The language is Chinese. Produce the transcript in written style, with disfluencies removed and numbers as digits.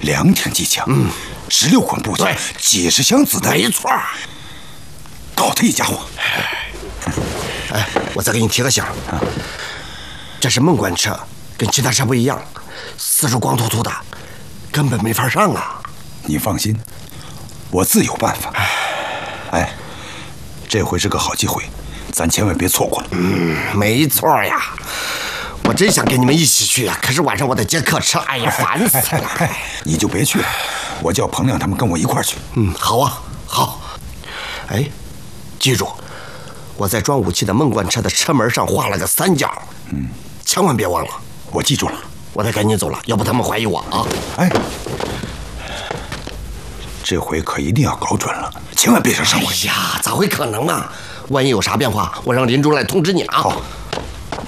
2挺机枪，16捆步枪，几十箱子弹， 没错。 搞他一家伙。 哎，我再给你提个醒啊，这是孟关车，跟其他车不一样，四处光秃秃的，根本没法上啊。 你放心，我自有办法。哎，这回是个好机会，咱千万别错过了。 没错呀。我真想跟你们一起去啊，可是晚上我得接客车，哎呀，烦死了。 你就别去了，我叫彭亮他们跟我一块儿去。 好啊，好。哎，记住，我在装武器的孟关车的车门上画了个3角，千万别忘了。 我记住了。 我得赶紧走了，要不他们怀疑我啊。 哎，这回可一定要搞准了，千万别惹上我。 哎呀，咋会可能呢？万一有啥变化，我让林中来通知你啊。 好。